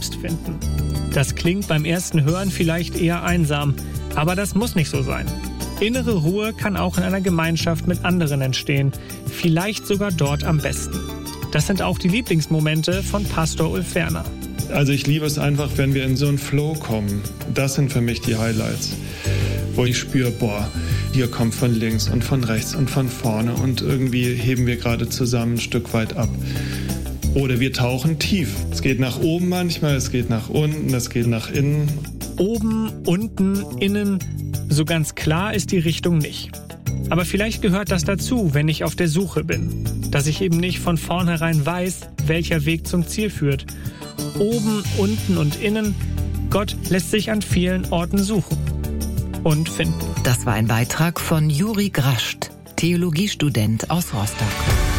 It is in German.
selbst finden. Das klingt beim ersten Hören vielleicht eher einsam, aber das muss nicht so sein. Innere Ruhe kann auch in einer Gemeinschaft mit anderen entstehen, vielleicht sogar dort am besten. Das sind auch die Lieblingsmomente von Pastor Ulf Werner. Also ich liebe es einfach, wenn wir in so einen Flow kommen. Das sind für mich die Highlights, wo ich spüre, hier kommt von links und von rechts und von vorne und irgendwie heben wir gerade zusammen ein Stück weit ab. Oder wir tauchen tief. Es geht nach oben manchmal, es geht nach unten, es geht nach innen. Oben, unten, innen, so ganz klar ist die Richtung nicht. Aber vielleicht gehört das dazu, wenn ich auf der Suche bin. Dass ich eben nicht von vornherein weiß, welcher Weg zum Ziel führt. Oben, unten und innen, Gott lässt sich an vielen Orten suchen und finden. Das war ein Beitrag von Juri Grascht, Theologiestudent aus Rostock.